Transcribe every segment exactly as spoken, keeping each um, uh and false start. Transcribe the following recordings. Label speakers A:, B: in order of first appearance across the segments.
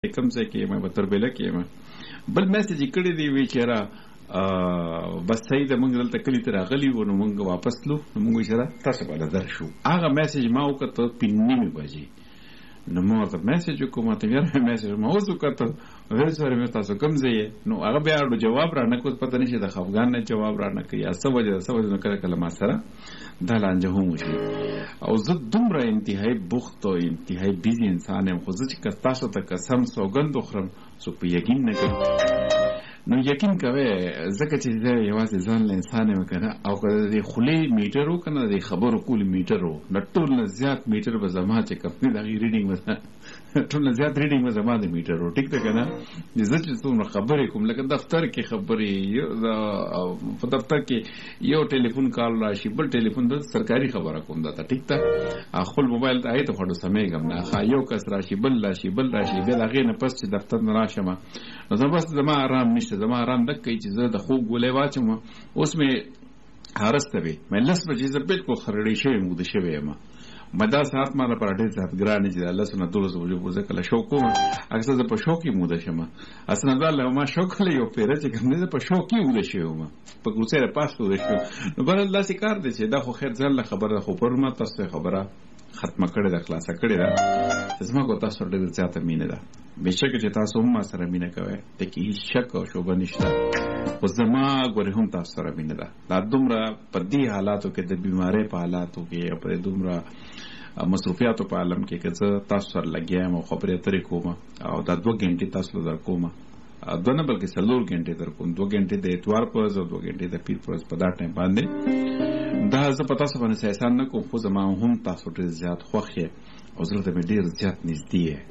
A: کوم ځای کې یم په تربیله کې یم بل میسج کړی دی وی چېره بس صحیح ده موږ دلته کلي ته راغلي وو نو موږ واپس تلو نو موږ چېره تاسو به نظر شو هغه میسج ما وکړه په نیمې بجې نو ما ورته میسج وکړو ما ته یاره میسج ما اوس وکړه ویل سوري مې تاسو کوم ځای نو هغه بیا جواب را نه کوي پته نشي د افغان نه جواب را نه کوي څه وجه څه وجه کله کله ما سره دا لانجه هم وشي او زه دومره انتهایی بوخت او انتهایی بیزی انسان یم خو زه چې که تاسو ته قسم سوګند وخورم څوک په یقین نه کوي نو یقین کوي ځکه چې زه یوازې ځان له انسان یم که نه او که د خولې میټر و که نه د خبرو کولو میټر و د ټول نه زیات میټر به زما چې کمپني د هغې ریډینګ به ټول نه زیات ریډینګ به زما د میټر و ټیک ده که نه زه چې څومره خبرې کوم لکه دفتر کې خبرې په دفتر کې یو ټلیفون کال راشي بل ټلیفون د سرکاري خبره کوم دته ټیک ده خپل موبایل ته هغې ته خوړو سمیږم نه ښه یو کس راشي بل راشي بل راشي بیا د هغې نه پس چې دفتر نه راشم نو زه بس زما آرام نشته زما آرام دک کوي چې زه د خوب ګولۍ واچم اوس مې هرسته وې مې لس بجې زه بالکل خرړې شوې موده شوې یم ما دا ساعت ما لپاره ډېر زیات ګران چې د لسو نه دولسو بجو پورې زه کله شوق کوم اکثر زه په شوق کې موده شم اصلا الله ما شوق له یو پیره چې کوم زه په شوق کې موده شوی وم په کوڅه را پاس موده شوی نو بل الله سي کار دی چې دا خو خیر ځل خبره خو پر ما تاسو خبره ختمه کړې ده خلاصه کړې ده زما کو تاسو ډېر زیاته مینه ده بهشکه چې تاسو هم ما سره مینه کوئ ته کې هیڅ شک او شوبه نشته خو زما ګورې هم تاسو سره مینه ده دا دومره په دې حالاتو کې د بیمارۍ په حالاتو کې او په دومره مصروفیاتو په عالم کې که زه تاسو سره لګیا یم او خبرې اترې کوم او دا دوه ګنټې تاسو له در کوم دوه نه بلکې څلور ګنټې در کوم دوه ګنټې د اتوار په ورځ او دوه ګنټې د پیر په ورځ په دا ټایم باندې دا زه په تاسو باندې احسان نه کوم خو زما هم تاسو ډېر زیات خوښ یې او زړه ته مې ډېر زیات نږدې یې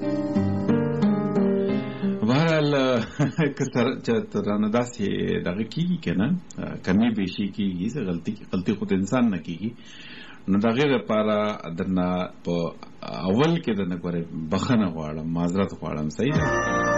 A: بهرحال که رانه داسې دغه کېږي که نه کمې بیشي کېږي څه غلطي غلطي خو د انسان نه کېږي نو د هغې لپاره درنه په اول کې درنه ګورې بخښنه غواړم معذرت غواړم صحیح ده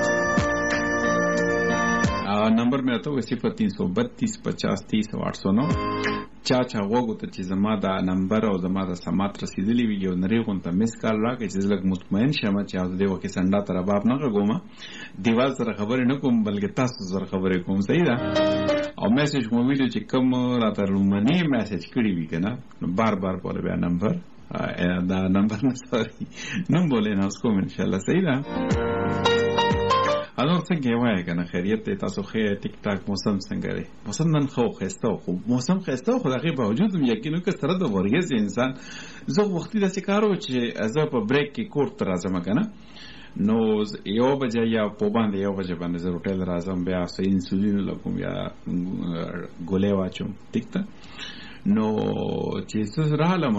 A: نمبر مې راته وایي صفر تین سو بتیس پچاس تیس او آټ سو نو چا چا وګوته چې زما دا نمبر او زما دا سماعت رسیدلی وي یو نری غونته مس کال راکړي چې زه لږ مطمئن شم چې اوس دې وکې سنډا ته رباب نه غږوم دیوال سره خبرې نه کوم بلکې تاسو سره خبرې کوم صحیح ده او میسج مو ویډیو چې کوم راته لومړنی میسج کړی وي که نه نو بار بار بوله بیا نمبر دا نمبر نه سوري نوم بولې نه اوس کوم انشاءالله صحیح ده انور څنګه یې وایه که نه خیریت دی تاسو ښه ټیک ټاک موسم څنګه دی موسم نن ښه ښایسته و خو موسم ښایسته و خو د هغې باوجود هم یقین وکړه سره د ورګز انسان زه وختي داسې کار و چې زه په بریک کې کور ته راځم که نه نو یو بجه یا په باندې یو بجه باندې زه روټیل راځم بیا څه انسولین لګوم یا ګولۍ واچوم ټیک ده نو چې زه راغلم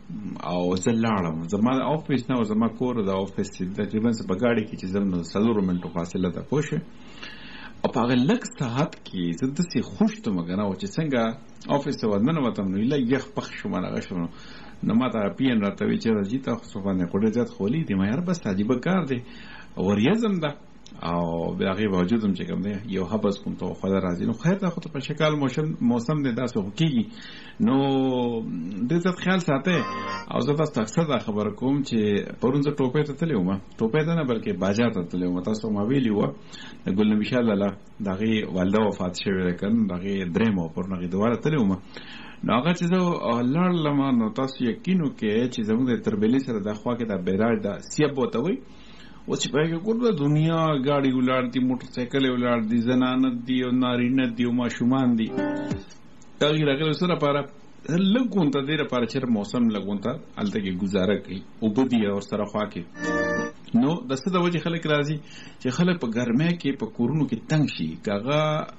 A: او زه لاړم زما د افیس نه او زما کور د افیس تقریبا په ګاډي کې چې زم نو څلورو منټو فاصله ده پوه شوې او په هغه لږ ساعت کې زه داسې خوش تم که نه چې څنګه افیس ته ورننوتم نو ایله یخ پخ شوم هغه شوم نو ما ته پي ان راته وایي چې راځي تا خو باندې خو ډېر زیات خولي دي ما یار بس عجیبه کار دی وریځم ده او د هغې باوجود هم چې کوم دی یو حبس کوم ته خدا راځي نو خیر دا خو ته په شکال موسم دی داسې خو کېږي نو ډېر زیات خیال ساتئ او زه تاسو ته اکثر دا خبره کوم چې پرون زه ټوپۍ ته تللی وم ټوپۍ ته نه بلکې باجا ته تللی وم تاسو ما ویلي وه د ګلنبي شاه لاله د هغې والده وفات شوې ده که نه د هغې درېیم وه پرون هغې دواړه تللی وم نو هغه چې زه لاړلم نو تاسو یقین وکړئ چې زموږ د تربیلي سره دا خوا کې دا بیراج دا سیب ورته وایي اوس چې پای کې ګور د دنیا ګاډي ولاړ دي موټر سایکل ولاړ دي زنانه دي او نارینه دي او ماشومان دي تغیر هغه سره لپاره لګونته دې لپاره چې موسم لګونته الته کې گزاره کوي او بدی او سره خوا کې نو د څه د وجه خلک راځي چې خلک په ګرمه کې په کورونو کې تنگ شي کاغه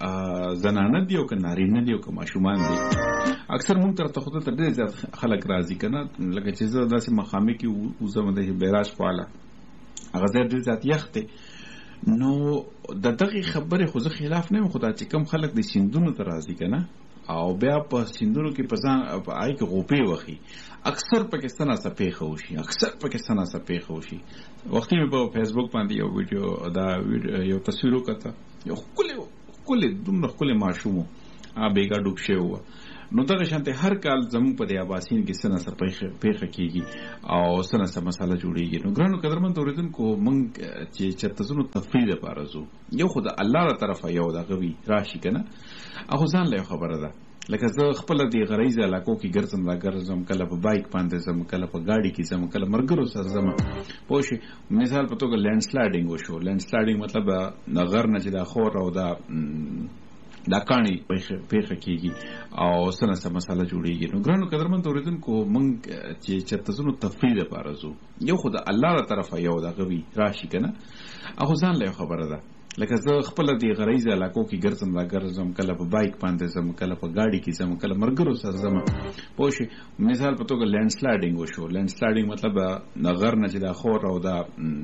A: زنانه دي او نارینه دي او ماشومان دي اکثر مونږ تر ته خو ته ډېر زیات خلک راځي کنه لکه چې زه داسې مخامه کې وزم د بیراج پاله هغه ځای ډېر زیات یخ دی نو د دغې خبرې خو زه خلاف نه یم خو دا چې کوم خلک د سیندونو ته راځي که نه او بیا په سیندونو کې په ځان په هغې کې غوپې وخي اکثر پکې څه ناڅه پیښه وشي اکثر پکې څه ناڅه پیښه وشي وختي مې په فیسبوک باندې یو ویډیو دا یو تصویر وکړه یو ښکلی ښکلی دومره ښکلی ماشوم و هغه بېګا ډوب شوی وه نو دغه شانته هر کال زموږ په د اباسین کې سنه سره پیښه کیږي او سنه سره مساله جوړیږي. نو ګرانو قدرمن اوریدونکو موږ چې چرته زونو تفریح لپاره زو یو خو د الله تر طرفه یو دغه وی راشي کنه اخو ځان له خبره ده لکه زه خپل د غریزه علاقو کې ګرځم را ګرځم کله په بایک باندې زم کله په گاډي کې زم کله مرګرو سره زم پوه مثال په توګه لینډ سلایډینګ وشو. لینډ سلایډینګ مطلب نغر نه چې دا خور او دا دا کانی پیښه کیږي او سنه سره مساله جوړیږي. نو ګرانو قدرمن اوریدونکو موږ چې چرته زونو تفریح لپاره زو یو خو د الله تر طرفه یو دغه وی راشي کنه اخو ځان له خبره ده لکه زه خپل د غریزه علاقو کې ګرځم را ګرځم کله په بایک باندې زم کله په گاډي کې زم کله مرګرو سره زم پوه مثال په توګه لینډ سلایډینګ وشو. لینډ سلایډینګ مطلب نغر نه چې دا خور او دا